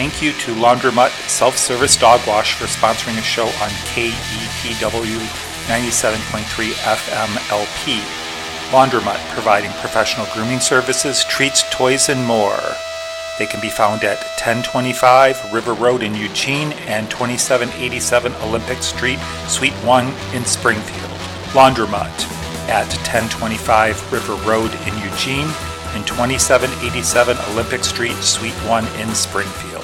thank you to Laundromat Self-Service Dog Wash for sponsoring a show on KEPW 97.3 FM LP. Laundromat, providing professional grooming services, treats, toys, and more. They can be found at 1025 River Road in Eugene and 2787 Olympic Street, Suite 1 in Springfield. Laundromat at 1025 River Road in Eugene and 2787 Olympic Street, Suite 1 in Springfield.